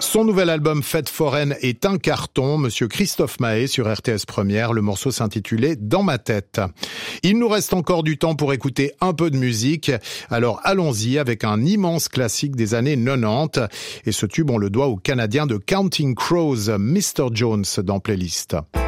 Son nouvel album Fête foraine est un carton. Monsieur Christophe Maé sur RTS Première. Le morceau s'intitulait Dans ma tête. Il nous reste encore du temps pour écouter un peu de musique. Alors allons-y avec un immense classique des années 90. Et ce tube, on le doit au Canadien de Counting Crows, Mr. Jones, dans Playlist.